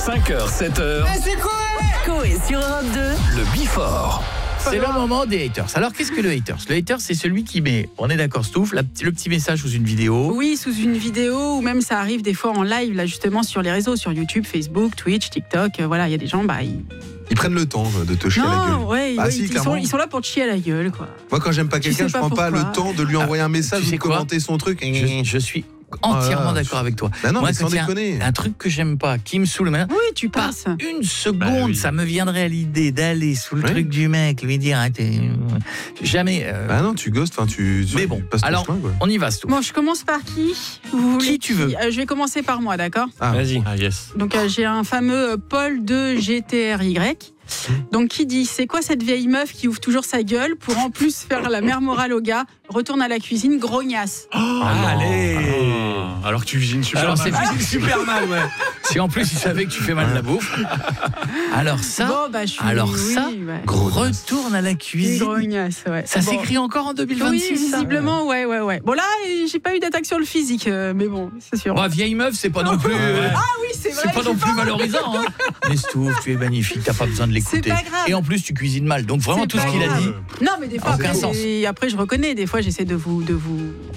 5h, 7h. C'est quoi? Coé sur Europe 2. Le Before. C'est le moment des haters. Alors qu'est-ce que le haters? Le hater, c'est celui qui met, on est d'accord Stouff, le petit message sous une vidéo. Oui, sous une vidéo, ou même ça arrive des fois en live, là justement sur les réseaux, sur YouTube, Facebook, Twitch, TikTok. Voilà, il y a des gens, Ils prennent le temps de te chier à la gueule. Non, ouais, Ah ouais, si, ils sont là pour te chier à la gueule, quoi. Moi, quand j'aime pas Tu quelqu'un, sais je prends pas pourquoi. le temps de lui envoyer un message tu ou sais de quoi commenter son truc. Je suis entièrement d'accord avec toi. Bah non, Moi, mais sans quand il y a déconner. un truc que j'aime pas, qui me saoule, Oui, tu pas passes. une seconde, Bah oui. ça me viendrait à l'idée d'aller sous le Oui. truc du mec, lui dire, jamais. Bah non, tu ghostes, enfin tu Mais bon, passes ton alors, chemin, quoi. on y va, Stouff. Bon, je commence par qui? Vous voulez Qui tu veux? Je vais commencer par moi, d'accord? Ah. Vas-y. Ah yes. Donc j'ai un fameux Paul de GTRY. Donc qui dit: c'est quoi cette vieille meuf qui ouvre toujours sa gueule pour en plus faire la mère morale au gars, retourne à la cuisine, grognasse. Allez. Alors que tu cuisines super Alors, mal. c'est Super mal, ouais. Si en plus il savait que tu fais mal la bouffe. Alors ça, Bon, bah, je suis- alors oui, ça, ouais. retourne à la cuisine. Grognasse, ouais. Ça Bon. s'écrit encore en 2026. Oui, ça visiblement, ouais. Bon là, j'ai pas eu d'attaque sur le physique, mais bon, c'est sûr. Bah, vieille meuf, c'est pas non plus. Ah oui, c'est vrai. C'est pas non plus valorisant. Hein. Mais Stouff, tu es magnifique, t'as pas besoin de l'écouter. C'est pas grave. Et en plus, tu cuisines mal. Donc vraiment, C'est tout ce pas qu'il a grave. dit. Non, mais des fois, Aucun après, sens. après, je reconnais. Des fois, j'essaie de vous